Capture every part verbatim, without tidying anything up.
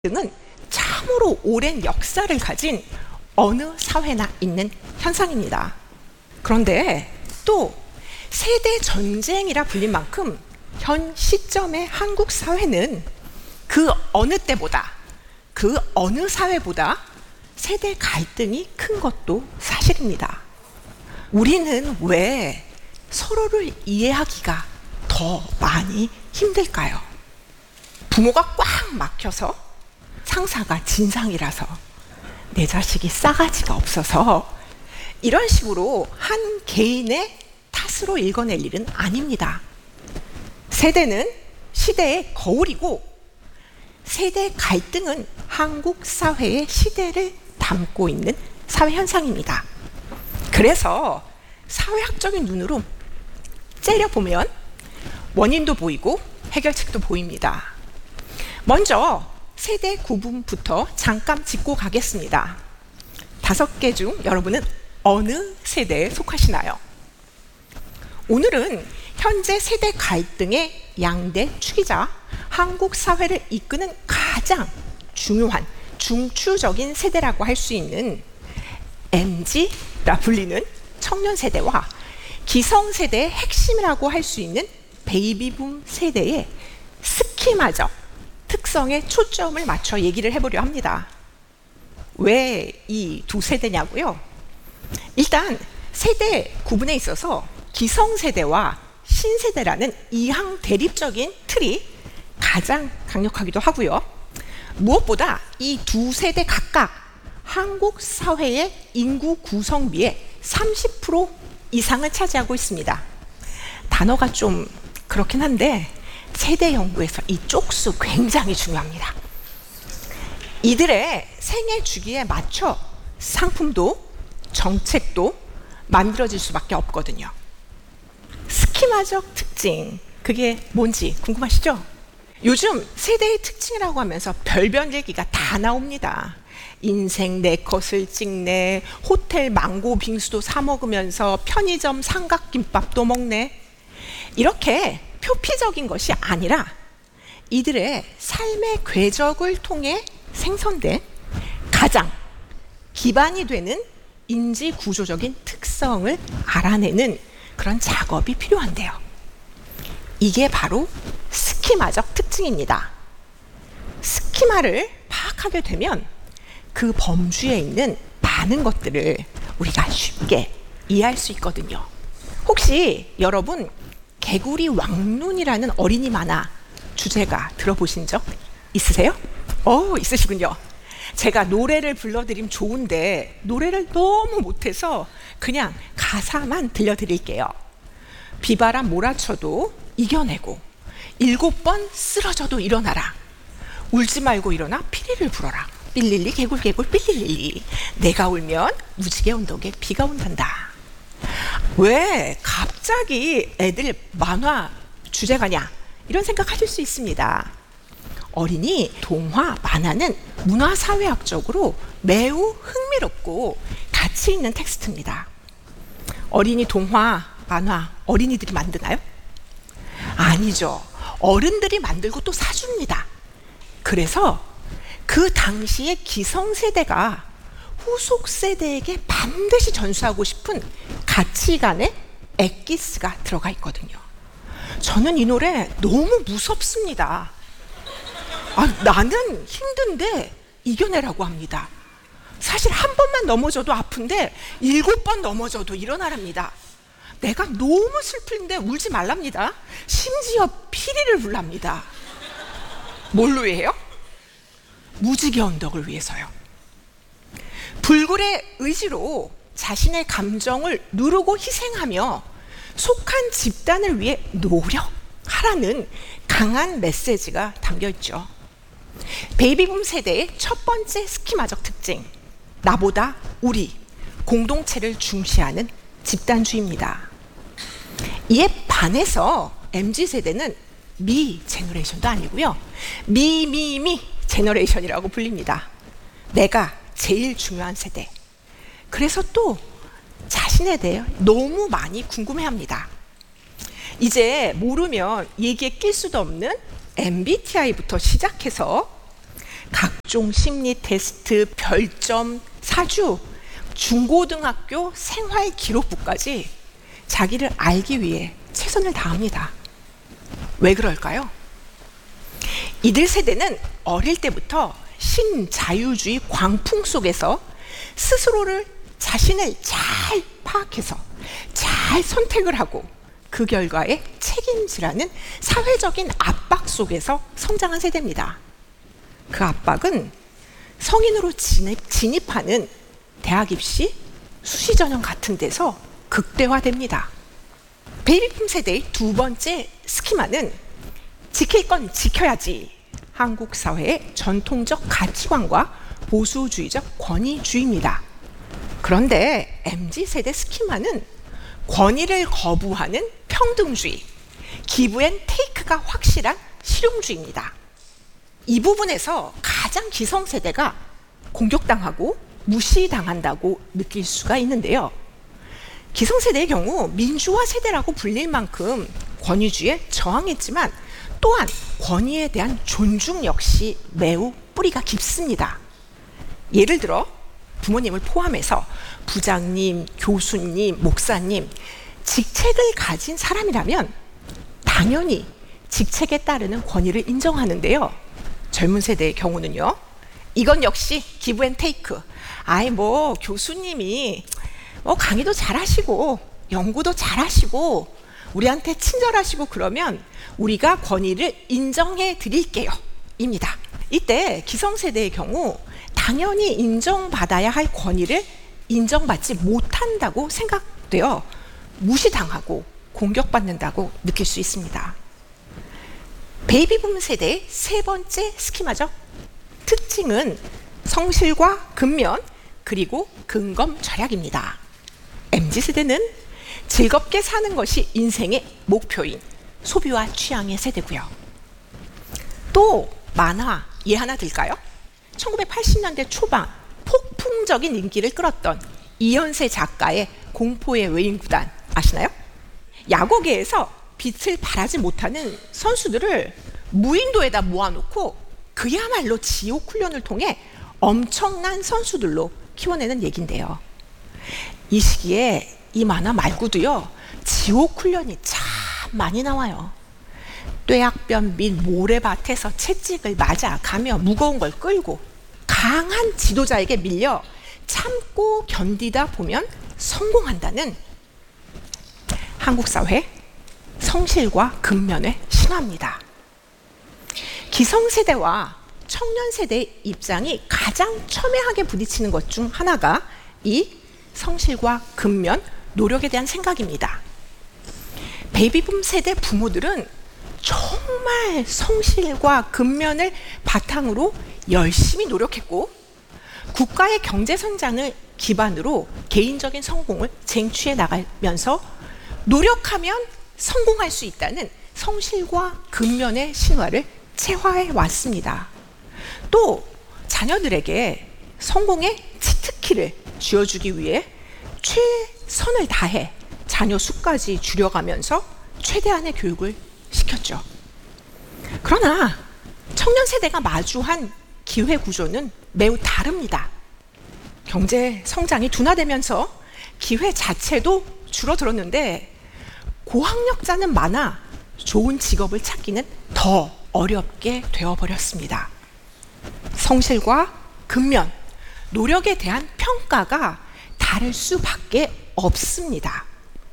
등은 참으로 오랜 역사를 가진 어느 사회나 있는 현상입니다. 그런데 또 세대 전쟁이라 불린 만큼 현 시점의 한국 사회는 그 어느 때보다, 그 어느 사회보다 세대 갈등이 큰 것도 사실입니다. 우리는 왜 서로를 이해하기가 더 많이 힘들까요? 부모가 꽉 막혀서, 상사가 진상이라서, 내 자식이 싸가지가 없어서, 이런 식으로 한 개인의 탓으로 읽어낼 일은 아닙니다. 세대는 시대의 거울이고, 세대 갈등은 한국 사회의 시대를 담고 있는 사회 현상입니다. 그래서 사회학적인 눈으로 째려보면 원인도 보이고 해결책도 보입니다. 먼저 세대 구분부터 잠깐 짚고 가겠습니다. 다섯 개 중 여러분은 어느 세대에 속하시나요? 오늘은 현재 세대 갈등의 양대 축이자 한국 사회를 이끄는 가장 중요한 중추적인 세대라고 할 수 있는 엠지라 불리는 청년 세대와 기성세대의 핵심이라고 할 수 있는 베이비붐 세대의 스키마적 특성에 초점을 맞춰 얘기를 해보려 합니다. 왜 이 두 세대냐고요? 일단 세대 구분에 있어서 기성세대와 신세대라는 이항 대립적인 틀이 가장 강력하기도 하고요. 무엇보다 이 두 세대 각각 한국 사회의 인구 구성비의 삼십 퍼센트 이상을 차지하고 있습니다. 단어가 좀 그렇긴 한데 세대 연구에서 이 쪽수 굉장히 중요합니다. 이들의 생애 주기에 맞춰 상품도 정책도 만들어질 수밖에 없거든요. 스키마적 특징, 그게 뭔지 궁금하시죠? 요즘 세대의 특징이라고 하면서 별별 얘기가 다 나옵니다. 인생 내 것을 찍네, 호텔 망고 빙수도 사 먹으면서 편의점 삼각김밥도 먹네. 이렇게 표피적인 것이 아니라 이들의 삶의 궤적을 통해 생성된 가장 기반이 되는 인지 구조적인 특성을 알아내는 그런 작업이 필요한데요. 이게 바로 스키마적 특징입니다. 스키마를 파악하게 되면 그 범주에 있는 많은 것들을 우리가 쉽게 이해할 수 있거든요. 혹시 여러분 개구리 왕눈이라는 어린이 만화 주제가 들어보신 적 있으세요? 어, 있으시군요. 제가 노래를 불러드리면 좋은데 노래를 너무 못해서 그냥 가사만 들려드릴게요. 비바람 몰아쳐도 이겨내고 일곱 번 쓰러져도 일어나라. 울지 말고 일어나 피리를 불어라. 삘릴리 개굴개굴 삘릴리. 내가 울면 무지개 언덕에 비가 온단다. 왜 갑자기 애들 만화 주제가냐, 이런 생각하실 수 있습니다. 어린이 동화 만화는 문화사회학적으로 매우 흥미롭고 가치 있는 텍스트입니다. 어린이 동화 만화 어린이들이 만드나요? 아니죠. 어른들이 만들고 또 사줍니다. 그래서 그 당시의 기성세대가 후속 세대에게 반드시 전수하고 싶은 가치관의 엑기스가 들어가 있거든요. 저는 이 노래 너무 무섭습니다. 아, 나는 힘든데 이겨내라고 합니다. 사실 한 번만 넘어져도 아픈데 일곱 번 넘어져도 일어나랍니다. 내가 너무 슬픈데 울지 말랍니다. 심지어 피리를 불랍니다. 뭘로 위해요? 무지개 언덕을 위해서요. 불굴의 의지로 자신의 감정을 누르고 희생하며 속한 집단을 위해 노력하라는 강한 메시지가 담겨 있죠. 베이비붐 세대의 첫 번째 스키마적 특징, 나보다 우리, 공동체를 중시하는 집단주의입니다. 이에 반해서 엠지 세대는 미 제너레이션도 아니고요, 미미미 제너레이션이라고 불립니다. 내가 제일 중요한 세대. 그래서 또 자신에 대해 너무 많이 궁금해합니다. 이제 모르면 얘기에 낄 수도 없는 엠비티아이부터 시작해서 각종 심리 테스트, 별점, 사주, 중고등학교 생활 기록부까지 자기를 알기 위해 최선을 다합니다. 왜 그럴까요? 이들 세대는 어릴 때부터 신자유주의 광풍 속에서 스스로를 자신을 잘 파악해서 잘 선택을 하고 그 결과에 책임지라는 사회적인 압박 속에서 성장한 세대입니다. 그 압박은 성인으로 진입, 진입하는 대학 입시, 수시 전형 같은 데서 극대화됩니다. 베이비붐 세대의 두 번째 스키마는 지킬 건 지켜야지. 한국 사회의 전통적 가치관과 보수주의적 권위주의입니다. 그런데 엠지 세대 스키마는 권위를 거부하는 평등주의, 기브 앤 테이크가 확실한 실용주의입니다. 이 부분에서 가장 기성세대가 공격당하고 무시당한다고 느낄 수가 있는데요. 기성세대의 경우 민주화 세대라고 불릴 만큼 권위주의에 저항했지만 또한 권위에 대한 존중 역시 매우 뿌리가 깊습니다. 예를 들어 부모님을 포함해서 부장님, 교수님, 목사님, 직책을 가진 사람이라면 당연히 직책에 따르는 권위를 인정하는데요. 젊은 세대의 경우는요. 이건 역시 기브 앤 테이크. 아이 뭐 교수님이 뭐 강의도 잘하시고 연구도 잘하시고 우리한테 친절하시고 그러면 우리가 권위를 인정해 드릴게요 입니다. 이때 기성세대의 경우 당연히 인정받아야 할 권위를 인정받지 못한다고 생각되어 무시당하고 공격받는다고 느낄 수 있습니다. 베이비붐 세대의 세 번째 스키마적 특징은 성실과 근면 그리고 근검 절약입니다. 엠지 세대는 즐겁게 사는 것이 인생의 목표인 소비와 취향의 세대고요. 또 만화 예 하나 들까요? 천구백팔십 년대 초반 폭풍적인 인기를 끌었던 이현세 작가의 공포의 외인구단 아시나요? 야구계에서 빛을 발하지 못하는 선수들을 무인도에다 모아놓고 그야말로 지옥 훈련을 통해 엄청난 선수들로 키워내는 얘긴데요. 이 시기에 이 만화 말고도요, 지옥 훈련이 참 많이 나와요. 뙤약변 및 모래밭에서 채찍을 맞아 가며 무거운 걸 끌고 강한 지도자에게 밀려 참고 견디다 보면 성공한다는 한국 사회 성실과 근면의 신화입니다. 기성세대와 청년세대의 입장이 가장 첨예하게 부딪히는 것 중 하나가 이 성실과 근면, 노력에 대한 생각입니다. 베이비붐 세대 부모들은 정말 성실과 근면을 바탕으로 열심히 노력했고 국가의 경제 성장을 기반으로 개인적인 성공을 쟁취해 나가면서 노력하면 성공할 수 있다는 성실과 근면의 신화를 체화해 왔습니다. 또 자녀들에게 성공의 치트키를 쥐어주기 위해 최선을 다해 자녀 수까지 줄여가면서 최대한의 교육을 시켰죠. 그러나 청년 세대가 마주한 기회 구조는 매우 다릅니다. 경제 성장이 둔화되면서 기회 자체도 줄어들었는데 고학력자는 많아 좋은 직업을 찾기는 더 어렵게 되어버렸습니다. 성실과 근면, 노력에 대한 평가가 다를 수밖에 없습니다.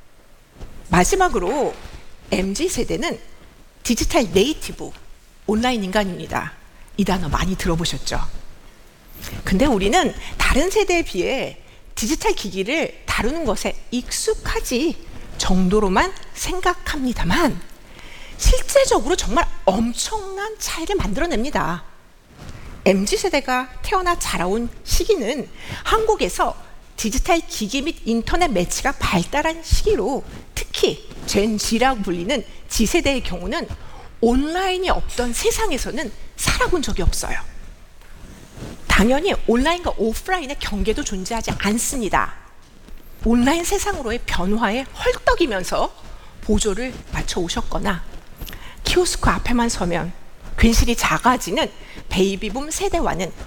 마지막으로 엠지 세대는 디지털 네이티브, 온라인 인간입니다. 이 단어 많이 들어보셨죠? 근데 우리는 다른 세대에 비해 디지털 기기를 다루는 것에 익숙하지 정도로만 생각합니다만 실제적으로 정말 엄청난 차이를 만들어냅니다. 엠지 세대가 태어나 자라온 시기는 한국에서 디지털 기기 및 인터넷 매체가 발달한 시기로 특히 젠지라고 불리는 G세대의 경우는 온라인이 없던 세상에서는 살아본 적이 없어요. 당연히 온라인과 오프라인의 경계도 존재하지 않습니다. 온라인 세상으로의 변화에 헐떡이면서 보조를 맞춰 오셨거나 키오스크 앞에만 서면 괜시리 작아지는 베이비붐 세대와는